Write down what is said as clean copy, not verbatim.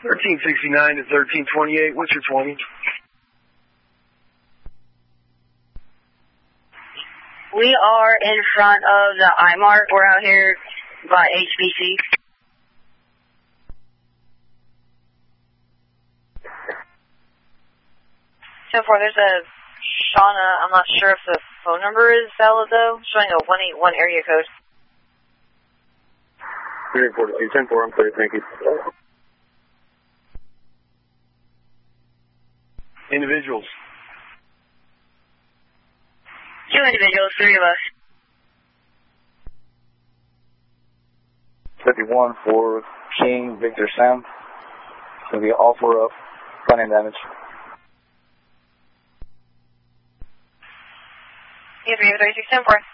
1369 to 1328. What's your 20? We are in front of the iMart. We're out here by HBC. So far, there's a Shauna. I'm not sure if the phone number is valid, though. Showing a 181 area code. 10-4, I'm clear, thank you. Individuals. 2 individuals, 3 of us. 51 for King Victor Sam. It's going to be all 4 up, front end damage. Yes, we have 36, 10-4.